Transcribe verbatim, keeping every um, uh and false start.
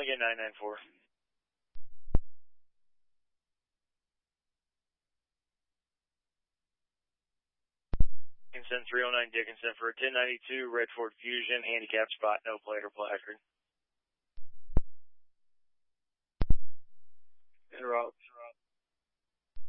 again, nine nine four. Dickinson three oh nine Dickinson for a ten ninety-two Red Ford Fusion, handicap spot, no plate or placard.